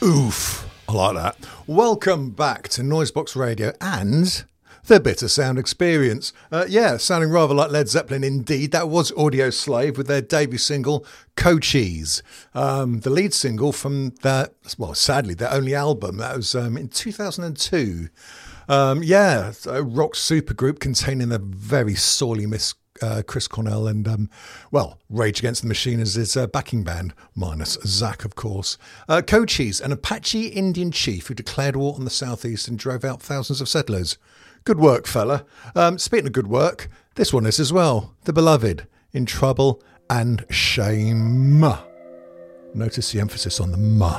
Oof, I like that. Welcome back to Noisebox Radio and the Bitter Sound Experience. Sounding rather like Led Zeppelin indeed. That was Audio Slave with their debut single, Cochise. The lead single from their, sadly, their only album. That was in 2002. A rock supergroup containing the very sorely missed Chris Cornell and, Rage Against the Machine as his backing band, minus Zach, of course. Cochise, an Apache Indian chief who declared war on the southeast and drove out thousands of settlers. Good work, fella. Speaking of good work, this one is as well. The Beloved, In Trouble and Shame. Notice the emphasis on the ma.